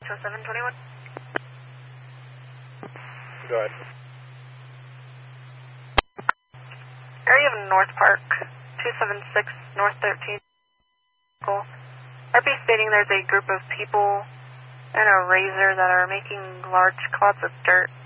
721. Go ahead. Area of North Park, 276 North 13th. RP stating there's a group of people and a razor that are making large clods of dirt